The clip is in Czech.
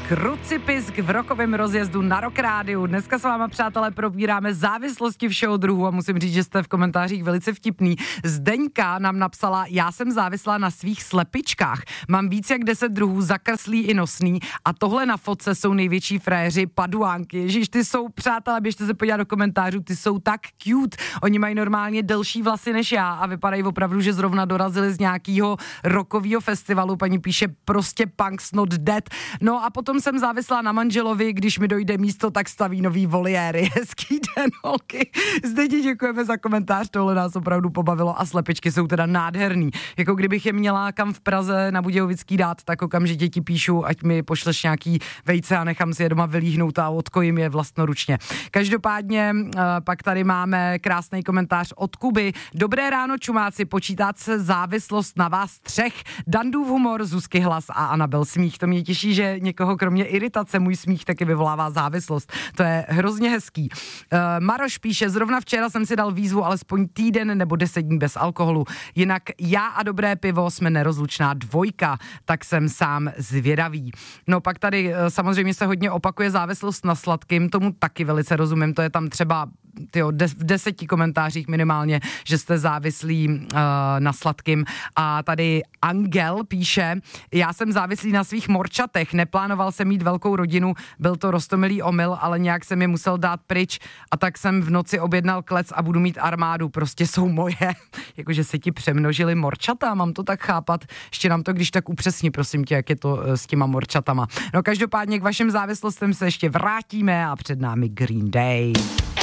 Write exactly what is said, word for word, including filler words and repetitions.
Krucipisk v rokovém rozjezdu na Rock Rádiu. Dneska s váma, přátelé, probíráme závislosti všeho druhu a musím říct, že jste v komentářích velice vtipný. Zdeňka nám napsala, já jsem závislá na svých slepičkách. Mám víc jak deset druhů, zakrslý i nosný a tohle na fotce jsou největší fréři paduánky. Ježiš, ty jsou, přátelé, běžte se podívat do komentářů, ty jsou tak cute. Oni mají normálně delší vlasy než já a vypadají opravdu, že zrovna dorazili z nějakého rockového festivalu. Paní píše, prostě punk's not dead. No a potom jsem závislá na manželovi, když mi dojde místo, tak staví nový voliéry. Hezký den, holky. Zde ti děkujeme za komentář, tohle nás opravdu pobavilo a slepičky jsou teda nádherný. Jako kdybych je měla kam v Praze na Budějovický dát, tak okamžitě ti píšu, ať mi pošleš nějaký vejce a nechám si je doma vylíhnout a odkojím je vlastnoručně. Každopádně pak tady máme krásný komentář od Kuby. Dobré ráno, čumáci, počítat se závislost na vás třech. Dandův humor, Zuzky hlas a Anabel smích. To mě těší, že někoho kromě iritace můj smích taky vyvolává závislost. To je hrozně hezký. Uh, Maroš píše, zrovna včera jsem si dal výzvu alespoň týden nebo deset dní bez alkoholu. Jinak já a dobré pivo jsme nerozlučná dvojka, tak jsem sám zvědavý. No pak tady uh, samozřejmě se hodně opakuje závislost na sladkým, tomu taky velice rozumím, to je tam třeba tyjo, des, v deseti komentářích minimálně, že jste závislí uh, na sladkým. A tady Angel píše, já jsem závislý na svých morčatech, neplánoval jsem mít velkou rodinu, byl to roztomilý omyl, ale nějak jsem je musel dát pryč a tak jsem v noci objednal klec a budu mít armádu, prostě jsou moje. Jakože se ti přemnožili morčata, mám to tak chápat. Ještě nám to když tak upřesni, prosím tě, jak je to uh, s těma morčatama. No každopádně k vašim závislostem se ještě vrátíme a před námi Green Day.